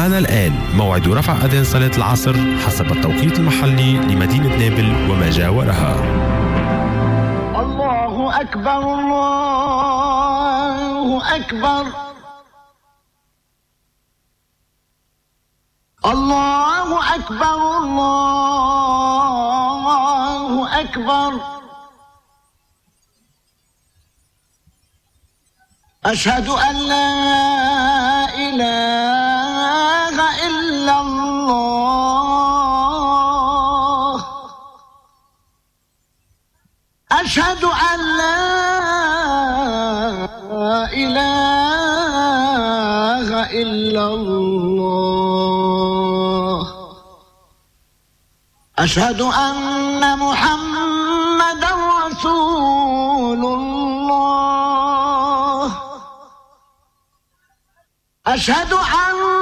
معنا الآن موعد رفع أذان صلاة العصر حسب التوقيت المحلي لمدينة نابل وما جاورها. الله أكبر الله أكبر الله أكبر الله أكبر أشهد أن لا إله إلا الله أشهد أن لا إله إلا الله أشهد أن محمدًا رسول الله أشهد أن